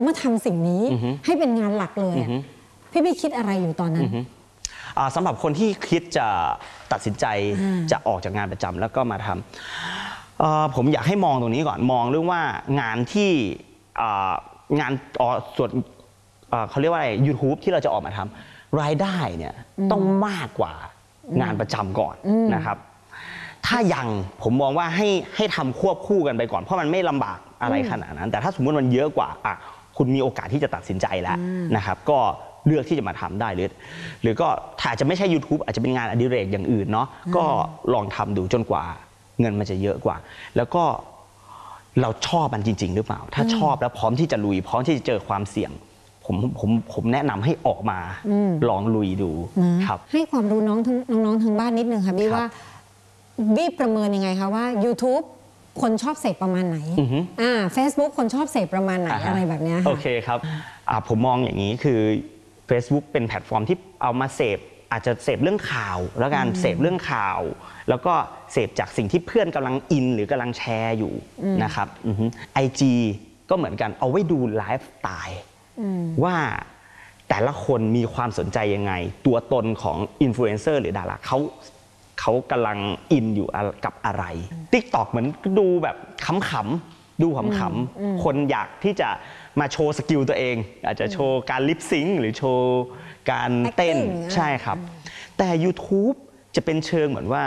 มาทำสิ่งนี้ให้เป็นงานหลักเลยพี่คิดอะไรอยู่ตอนนั้นสำหรับคนที่คิดจะตัดสินใจจะออกจากงานประจำแล้วก็มาทำผมอยากให้มองตรงนี้ก่อนมองเรื่องว่างานที่งานส่วนเขาเรียกว่าอะไร YouTube ที่เราจะออกมาทำรายได้เนี่ยต้องมากกว่างานประจำก่อนนะครับถ้ายังผมมองว่าให้ทำควบคู่กันไปก่อนเพราะมันไม่ลำบากอะไรขนาดนั้นแต่ถ้าสมมติมันเยอะกว่าคุณมีโอกาสที่จะตัดสินใจแล้วนะครับก็เลือกที่จะมาทำได้หรือก็ถ้าอาจจะไม่ใช่ YouTube อาจจะเป็นงานอดิเรกอย่างอื่นเนาะก็ลองทำดูจนกว่าเงินมันจะเยอะกว่าแล้วก็เราชอบมันจริงๆหรือเปล่าถ้าชอบแล้วพร้อมที่จะลุยพร้อมที่จะเจอความเสี่ยงผมแนะนำให้ออกมาลองลุยดูครับให้ความรู้น้องทางบ้านนิดนึงค่ะบี้ว่าบี้ประเมินยังไงคะว่า YouTube คนชอบเสพประมาณไหนFacebook คนชอบเสพประมาณไหนอะไรแบบนี้ค่ะโอเคครับผมมองอย่างนี้คือ Facebook เป็นแพลตฟอร์มที่เอามาเสพอาจจะเสพเรื่องข่าวแล้วการเสพเรื่องข่าวแล้วก็เสพจากสิ่งที่เพื่อนกำลังอินหรือกำลังแชร์อยู่นะครับIG ก็เหมือนกันเอาไว้ดูไลฟ์สไตล์ว่าแต่ละคนมีความสนใจยังไงตัวตนของอินฟลูเอนเซอร์หรือดาราเขากำลังอินอยู่กับอะไร TikTok เหมือนดูแบบขำๆดูขำๆคนอยากที่จะมาโชว์สกิลตัวเองอาจจะโชว์การลิปซิงค์หรือโชว์การเต้นใช่ครับแต่ YouTube จะเป็นเชิงเหมือนว่า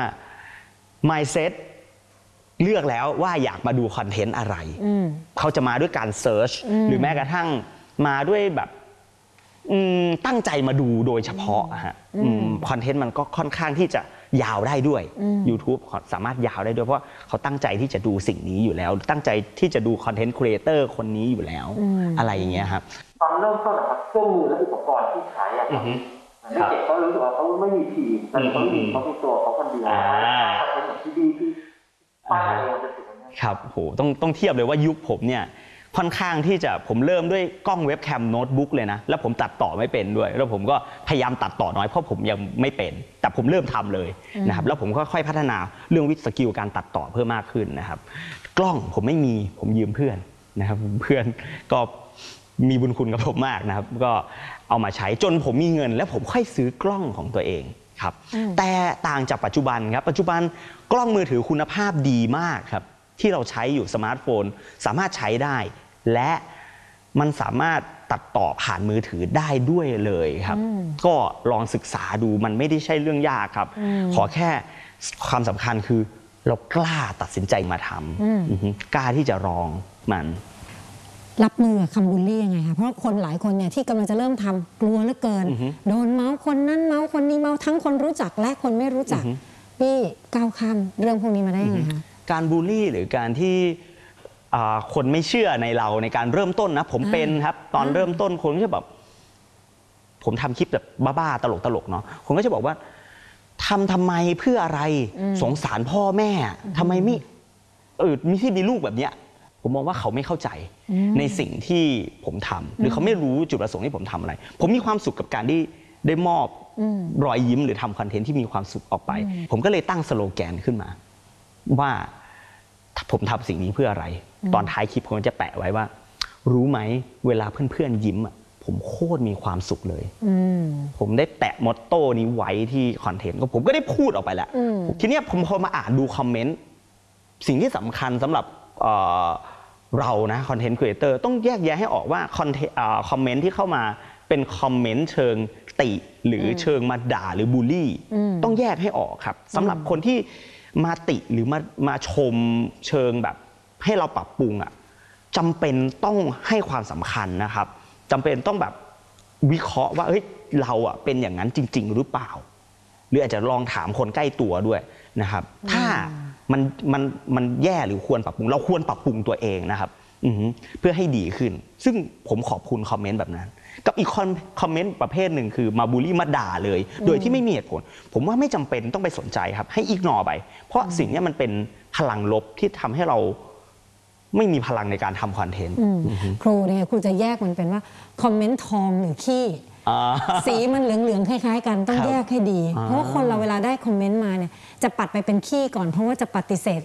mindset เลือกแล้วว่าอยากมาดูคอนเทนต์อะไรเขาจะมาด้วยการเซิร์ชหรือแม้กระทั่งมาด้วยแบบตั้งใจมาดูโดยเฉพาะคอนเทนต์มันก็ค่อนข้างที่จะยาวได้ด้วย YouTube สามารถยาวได้ด้วยเพราะเขาตั้งใจที่จะดูสิ่งนี้อยู่แล้วตั้งใจที่จะดูคอนเทนต์ครีเอเตอร์คนนี้อยู่แล้วอะไรอย่างเงี้ยครับตอนเริ่มต้นนะครับเครื่องมือและอุปกรณ์ที่ใช้อะครับเด็กเขารู้สึกว่าเขาไม่มีทีมแต่เขามีเขาเป็นตัวเขาคนเดียวคอนเทนต์แบบที่ดีที่ป้าเองจะถึงครับโหต้องเทียบเลยว่ายุคผมเนี่ยค่อนข้างที่จะผมเริ่มด้วยกล้องเว็บแคมโน้ตบุ๊กเลยนะแล้วผมตัดต่อไม่เป็นด้วยแล้วผมก็พยายามตัดต่อน้อยเพราะผมยังไม่เป็นแต่ผมเริ่มทำเลยนะครับแล้วผมก็ค่อยพัฒนาเรื่องสกิลการตัดต่อเพิ่มมากขึ้นนะครับกล้องผมไม่มีผมยืมเพื่อนนะครับเพื่อนก็มีบุญคุณกับผมมากนะครับก็เอามาใช้จนผมมีเงินแล้วผมค่อยซื้อกล้องของตัวเองครับแต่ต่างจากปัจจุบันครับปัจจุบันกล้องมือถือคุณภาพดีมากครับที่เราใช้อยู่สมาร์ทโฟนสามารถใช้ได้และมันสามารถตัดต่อผ่านมือถือได้ด้วยเลยครับก็ลองศึกษาดูมันไม่ได้ใช่เรื่องยากครับขอแค่ความสำคัญคือเรากล้าตัดสินใจมาทำกล้าที่จะลองมันรับมือกับคำบูลลี่ยังไงคะเพราะคนหลายคนเนี่ยที่กำลังจะเริ่มทำกลัวเหลือเกินโดนเมาส์คนนั้นเมาส์คนนี้เมาส์ทั้งคนรู้จักและคนไม่รู้จักพี่ก้าวข้ามเรื่องพวกนี้มาได้ยังไงคะการบูลลี่หรือการที่คนไม่เชื่อในเราในการเริ่มต้นนะผมเป็นครับตอนเริ่มต้นคนก็จะแบบผมทำคลิปแบบบ้าๆตลกๆเนาะคนก็จะบอกว่าทำไมเพื่ออะไรสงสารพ่อแม่ทำไมไม่มีที่มีลูกแบบเนี้ยผมมองว่าเขาไม่เข้าใจในสิ่งที่ผมทำหรือเขาไม่รู้จุดประสงค์ที่ผมทำอะไรผมมีความสุขกับการที่ได้มอบรอยยิ้มหรือทำคอนเทนต์ที่มีความสุขออกไปผมก็เลยตั้งสโลแกนขึ้นมาว่าผมทำสิ่งนี้เพื่ออะไรตอนท้ายคลิปผมจะแปะไว้ว่ารู้ไหมเวลาเพื่อนๆยิ้มผมโคตรมีความสุขเลยผมได้แปะมอตโต้นี้ไว้ที่คอนเทนต์ก็ผมก็ได้พูดออกไปแล้วทีนี้ผมพอมาอ่านดูคอมเมนต์สิ่งที่สำคัญสำหรับเรานะคอนเทนต์ครีเอเตอร์ต้องแยกแยะให้ออกว่าคอมเมนต์ที่เข้ามาเป็นคอมเมนต์เชิงติหรือเชิงมาด่าหรือบูลลี่ต้องแยกให้ออกครับสำหรับคนที่มาติหรือมาชมเชิงแบบให้เราปรับปรุงจำเป็นต้องให้ความสำคัญนะครับจำเป็นต้องแบบวิเคราะห์ว่าเฮ้ยเราเป็นอย่างนั้นจริงๆหรือเปล่าหรืออาจจะลองถามคนใกล้ตัวด้วยนะครับถ้ามันแย่หรือควรปรับปรุงเราควรปรับปรุงตัวเองนะครับเพื่อให้ดีขึ้นซึ่งผมขอบคุณคอมเมนต์แบบนั้นกับอีกคอมเมนต์ประเภทหนึ่งคือมาบูลลี่มาด่าเลยโดยที่ไม่มีเหตุผลผมว่าไม่จำเป็นต้องไปสนใจครับให้อิกนอร์ไปเพราะสิ่งนี้มันเป็นพลังลบที่ทำให้เราไม่มีพลังในการทำคอนเทนต์ครูเนี่ยครูจะแยกมันเป็นว่าคอมเมนต์ทองหรือขี้สีมันเหลืองๆคล้ายๆกันต้องแยกให้ดีเพราะว่าคนเราเวลาได้คอมเมนต์มาเนี่ยจะปัดไปเป็นขี้ก่อนเพราะว่าจะปฏิเสธ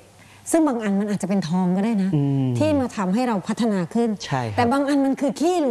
ซึ่งบางอันมันอาจจะเป็นทองก็ได้นะ ที่มาทำให้เราพัฒนาขึ้นใช่ครับแต่บางอันมันคือขี้